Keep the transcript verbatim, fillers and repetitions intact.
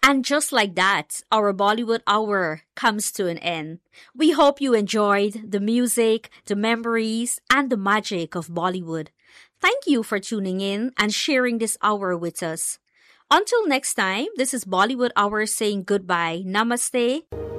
And just like that, our Bollywood hour comes to an end. We hope you enjoyed the music, the memories, and the magic of Bollywood. Thank you for tuning in and sharing this hour with us. Until next time, this is Bollywood Hour saying goodbye. Namaste.